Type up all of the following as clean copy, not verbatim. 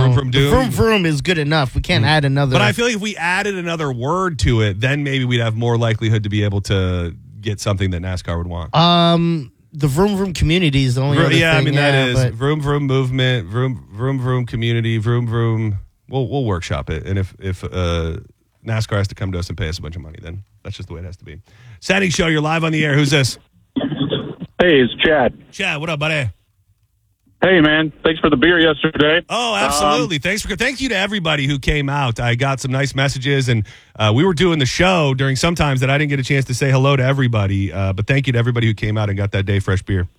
Vroom Vroom Doom. Vroom Vroom is good enough. We can't add another. But I feel like if we added another word to it, then maybe we'd have more likelihood to be able to get something that NASCAR would want. The Vroom Vroom community is the only other thing. I mean, that is Vroom Vroom movement, Vroom Vroom community, Vroom Vroom. We'll workshop it. And if NASCAR has to come to us and pay us a bunch of money, then that's just the way it has to be. Sandy Show, you're live on the air. Who's this? Hey, it's Chad. Chad, what up, buddy? Hey, man. Thanks for the beer yesterday. Oh, absolutely. Thank you to everybody who came out. I got some nice messages, and we were doing the show during some times that I didn't get a chance to say hello to everybody. But thank you to everybody who came out and got that Day Fresh beer.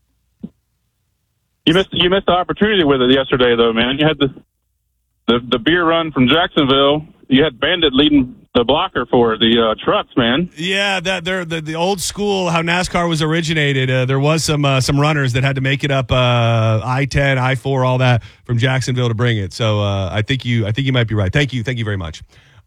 You missed the opportunity with it yesterday, though, man. You had the beer run from Jacksonville. You had Bandit leading the blocker for the trucks, man. Yeah, that they're the old school how NASCAR was originated. There was some runners that had to make it up I-10, I-4, all that from Jacksonville to bring it. So I think you might be right. Thank you very much.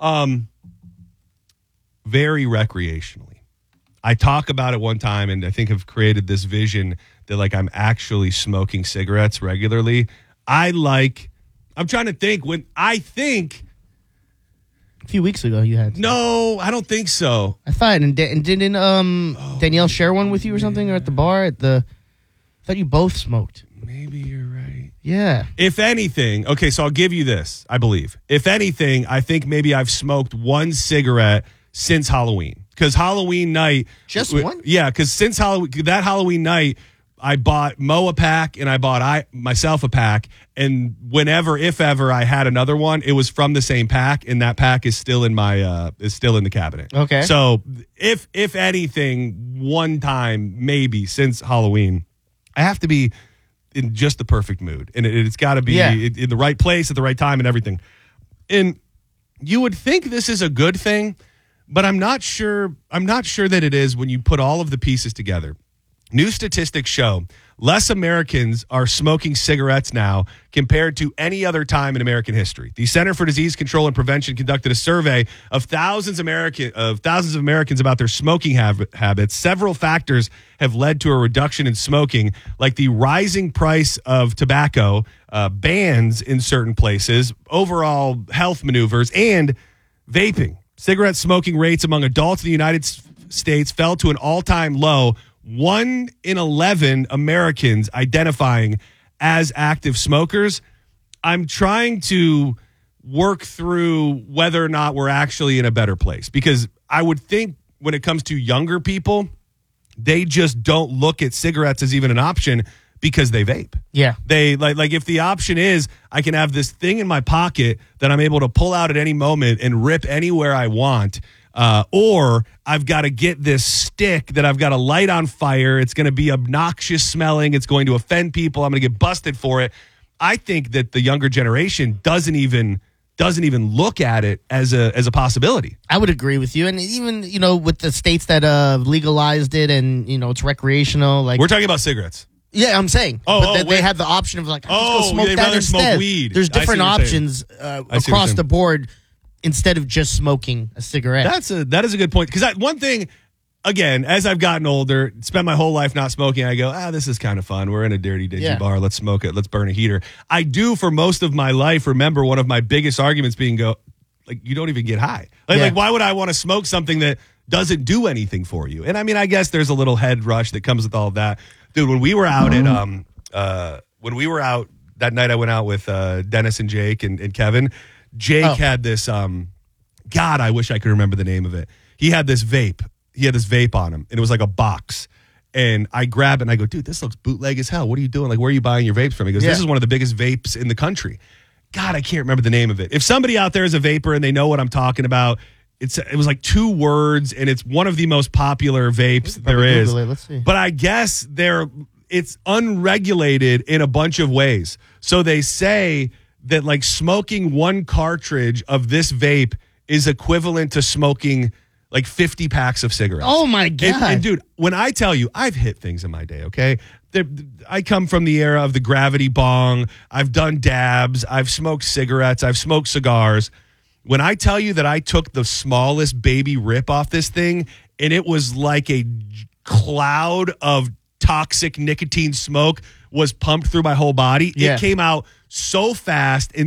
Very recreationally, I talk about it one time, and I think have created this vision that like I'm actually smoking cigarettes regularly. I'm trying to think when I think. A few weeks ago, you had. No, I don't think so. I thought, and didn't Danielle share one with you or something, or at the bar I thought you both smoked. Maybe you're right. Yeah. If anything, okay, so I'll give you this. I believe. If anything, I think maybe I've smoked one cigarette since Halloween. Because Halloween night, just one. Yeah, because since Halloween night, I bought Mo a pack and I bought myself a pack. And whenever, if ever, I had another one, it was from the same pack, and that pack is still in my is still in the cabinet. Okay. So if anything, one time maybe since Halloween, I have to be in just the perfect mood, and it's got to be in the right place at the right time and everything. And you would think this is a good thing, but I'm not sure. I'm not sure that it is when you put all of the pieces together. New statistics show less Americans are smoking cigarettes now compared to any other time in American history. The Center for Disease Control and Prevention conducted a survey of thousands of Americans about their smoking habits. Several factors have led to a reduction in smoking, like the rising price of tobacco, bans in certain places, overall health maneuvers, and vaping. Cigarette smoking rates among adults in the United States fell to an all-time low. 1 in 11 Americans identifying as active smokers. I'm trying to work through whether or not we're actually in a better place, because I would think when it comes to younger people, they just don't look at cigarettes as even an option because they vape. Yeah. They like if the option is I can have this thing in my pocket that I'm able to pull out at any moment and rip anywhere I want. Or I've got to get this stick that I've got to light on fire. It's going to be obnoxious smelling. It's going to offend people. I'm going to get busted for it. I think that the younger generation doesn't even look at it as a possibility. I would agree with you. And even, with the states that legalized it and, it's recreational. Like we're talking about cigarettes. Yeah, I'm saying. They have the option of let's go smoke that instead. Smoke weed. There's different options across the board. Instead of just smoking a cigarette. That is a good point. Because one thing, again, as I've gotten older, spent my whole life not smoking, I go, this is kind of fun. We're in a dirty, dingy bar. Let's smoke it. Let's burn a heater. I do, for most of my life, remember one of my biggest arguments being you don't even get high. Like, why would I want to smoke something that doesn't do anything for you? And I mean, I guess there's a little head rush that comes with all of that. Dude, when we were out that night I went out with Dennis and Jake and Kevin, Jake had this, God, I wish I could remember the name of it. He had this vape. He had this vape on him, and it was like a box. And I grab it, and I go, dude, this looks bootleg as hell. What are you doing? Like, where are you buying your vapes from? He goes, this is one of the biggest vapes in the country. God, I can't remember the name of it. If somebody out there is a vapor and they know what I'm talking about, it was like 2 words, and it's one of the most popular vapes there is. Let's see. But I guess it's unregulated in a bunch of ways. So they say that like smoking 1 cartridge of this vape is equivalent to smoking like 50 packs of cigarettes. Oh my God. And dude, when I tell you, I've hit things in my day, okay? I come from the era of the gravity bong. I've done dabs. I've smoked cigarettes. I've smoked cigars. When I tell you that I took the smallest baby rip off this thing, and it was like a cloud of toxic nicotine smoke was pumped through my whole body. Yeah. It came out so fast and